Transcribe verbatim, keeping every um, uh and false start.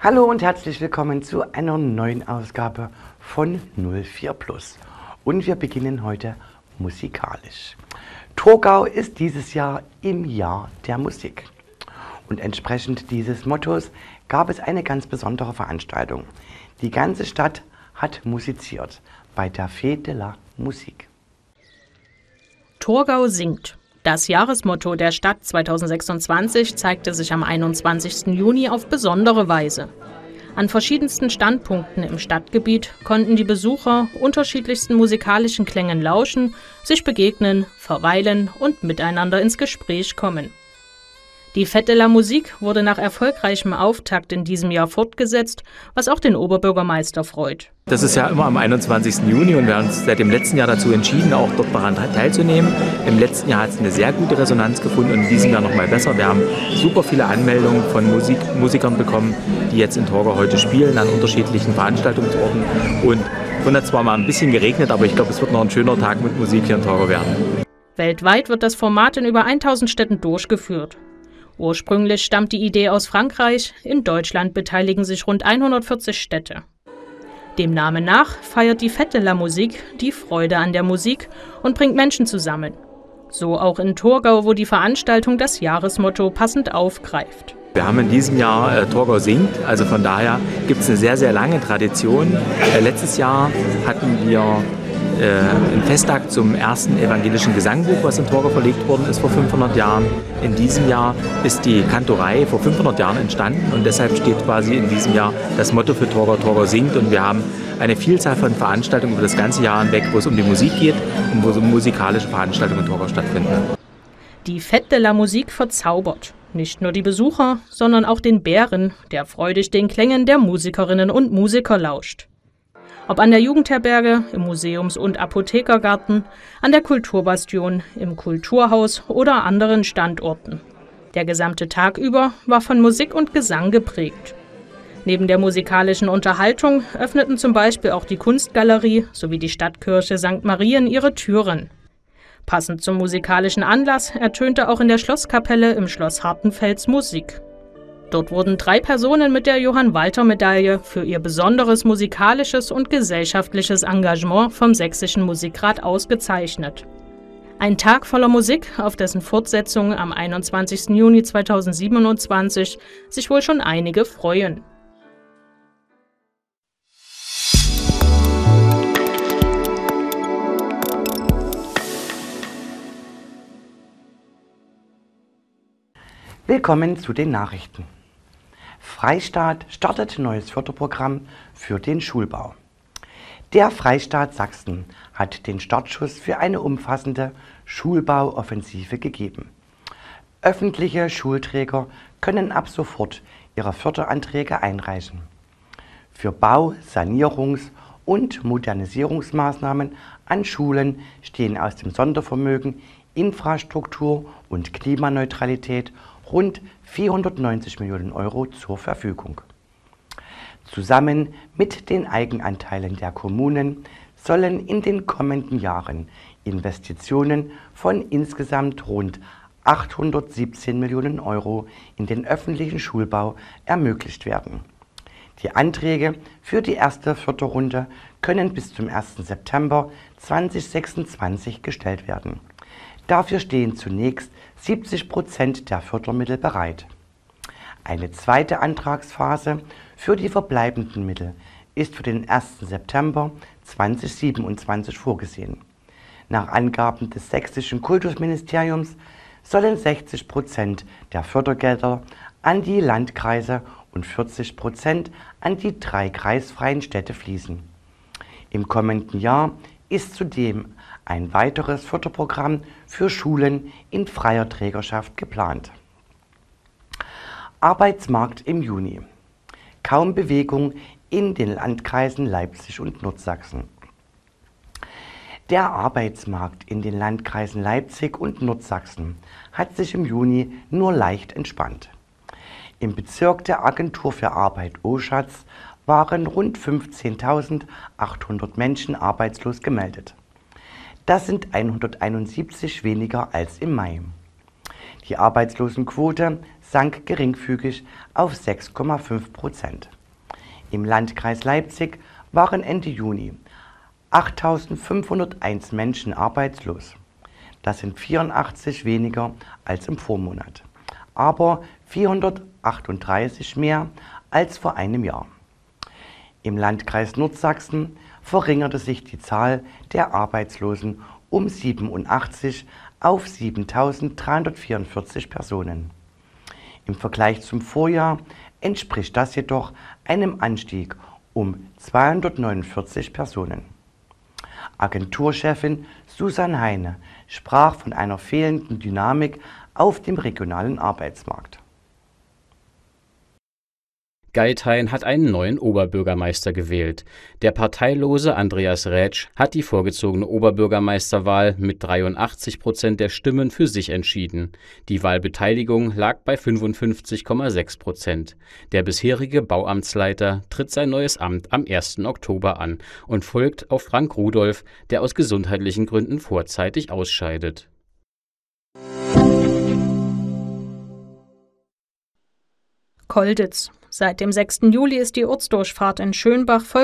Hallo und herzlich willkommen zu einer neuen Ausgabe von null vier Plus. Und wir beginnen heute musikalisch. Torgau ist dieses Jahr im Jahr der Musik. Und entsprechend dieses Mottos gab es eine ganz besondere Veranstaltung. Die ganze Stadt hat musiziert bei der Fête de la Musique. Torgau singt. Das Jahresmotto der Stadt zweitausendsechsundzwanzig zeigte sich am einundzwanzigsten Juni auf besondere Weise. An verschiedensten Standpunkten im Stadtgebiet konnten die Besucher unterschiedlichsten musikalischen Klängen lauschen, sich begegnen, verweilen und miteinander ins Gespräch kommen. Die Fête de la Musique wurde nach erfolgreichem Auftakt in diesem Jahr fortgesetzt, was auch den Oberbürgermeister freut. Das ist ja immer am einundzwanzigsten Juni und wir haben uns seit dem letzten Jahr dazu entschieden, auch dort daran teilzunehmen. Im letzten Jahr hat es eine sehr gute Resonanz gefunden und in diesem Jahr noch mal besser. Wir haben super viele Anmeldungen von Musik, Musikern bekommen, die jetzt in Torgau heute spielen, an unterschiedlichen Veranstaltungsorten. Und es hat zwar mal ein bisschen geregnet, aber ich glaube, es wird noch ein schöner Tag mit Musik hier in Torgau werden. Weltweit wird das Format in über tausend Städten durchgeführt. Ursprünglich stammt die Idee aus Frankreich, in Deutschland beteiligen sich rund hundertvierzig Städte. Dem Namen nach feiert die Fête de la Musique die Freude an der Musik und bringt Menschen zusammen. So auch in Torgau, wo die Veranstaltung das Jahresmotto passend aufgreift. Wir haben in diesem Jahr äh, Torgau singt, also von daher gibt es eine sehr, sehr lange Tradition. Äh, letztes Jahr hatten wir äh, einen Festtag zum ersten evangelischen Gesangbuch, was in Torgau verlegt worden ist vor fünfhundert Jahren. In diesem Jahr ist die Kantorei vor fünfhundert Jahren entstanden und deshalb steht quasi in diesem Jahr das Motto für Torgau, Torgau singt. Und wir haben eine Vielzahl von Veranstaltungen über das ganze Jahr hinweg, wo es um die Musik geht und wo so musikalische Veranstaltungen in Torgau stattfinden. Die Fête de la Musique verzaubert. Nicht nur die Besucher, sondern auch den Bären, der freudig den Klängen der Musikerinnen und Musiker lauscht. Ob an der Jugendherberge, im Museums- und Apothekergarten, an der Kulturbastion, im Kulturhaus oder anderen Standorten. Der gesamte Tag über war von Musik und Gesang geprägt. Neben der musikalischen Unterhaltung öffneten zum Beispiel auch die Kunstgalerie sowie die Stadtkirche Sankt Marien ihre Türen. Passend zum musikalischen Anlass ertönte auch in der Schlosskapelle im Schloss Hartenfels Musik. Dort wurden drei Personen mit der Johann-Walter-Medaille für ihr besonderes musikalisches und gesellschaftliches Engagement vom Sächsischen Musikrat ausgezeichnet. Ein Tag voller Musik, auf dessen Fortsetzung am einundzwanzigsten Juni zweitausendsiebenundzwanzig sich wohl schon einige freuen. Willkommen zu den Nachrichten. Freistaat startet neues Förderprogramm für den Schulbau. Der Freistaat Sachsen hat den Startschuss für eine umfassende Schulbauoffensive gegeben. Öffentliche Schulträger können ab sofort ihre Förderanträge einreichen. Für Bau-, Sanierungs- und Modernisierungsmaßnahmen an Schulen stehen aus dem Sondervermögen Infrastruktur und Klimaneutralität rund vierhundertneunzig Millionen Euro zur Verfügung. Zusammen mit den Eigenanteilen der Kommunen sollen in den kommenden Jahren Investitionen von insgesamt rund achthundertsiebzehn Millionen Euro in den öffentlichen Schulbau ermöglicht werden. Die Anträge für die erste Förderrunde können bis zum ersten September zweitausendsechsundzwanzig gestellt werden. Dafür stehen zunächst siebzig Prozent der Fördermittel bereit. Eine zweite Antragsphase für die verbleibenden Mittel ist für den ersten September zweitausendsiebenundzwanzig vorgesehen. Nach Angaben des sächsischen Kultusministeriums sollen sechzig Prozent der Fördergelder an die Landkreise und vierzig Prozent an die drei kreisfreien Städte fließen. Im kommenden Jahr ist zudem ein weiteres Förderprogramm für Schulen in freier Trägerschaft geplant. Arbeitsmarkt im Juni. Kaum Bewegung in den Landkreisen Leipzig und Nordsachsen. Der Arbeitsmarkt in den Landkreisen Leipzig und Nordsachsen hat sich im Juni nur leicht entspannt. Im Bezirk der Agentur für Arbeit Oschatz waren rund fünfzehntausendachthundert Menschen arbeitslos gemeldet. Das sind hunderteinundsiebzig weniger als im Mai. Die Arbeitslosenquote sank geringfügig auf sechs Komma fünf Prozent. Im Landkreis Leipzig waren Ende Juni achttausendfünfhunderteins Menschen arbeitslos. Das sind vierundachtzig weniger als im Vormonat, aber vierhundertachtunddreißig mehr als vor einem Jahr. Im Landkreis Nordsachsen verringerte sich die Zahl der Arbeitslosen um siebenundachtzig auf siebentausenddreihundertvierundvierzig Personen. Im Vergleich zum Vorjahr entspricht das jedoch einem Anstieg um zweihundertneunundvierzig Personen. Agenturchefin Susanne Heine sprach von einer fehlenden Dynamik auf dem regionalen Arbeitsmarkt. Geithain hat einen neuen Oberbürgermeister gewählt. Der parteilose Andreas Rätsch hat die vorgezogene Oberbürgermeisterwahl mit dreiundachtzig Prozent der Stimmen für sich entschieden. Die Wahlbeteiligung lag bei fünfundfünfzig Komma sechs Prozent. Der bisherige Bauamtsleiter tritt sein neues Amt am ersten Oktober an und folgt auf Frank Rudolph, der aus gesundheitlichen Gründen vorzeitig ausscheidet. Kolditz. Seit dem sechsten Juli ist die Ortsdurchfahrt in Schönbach voll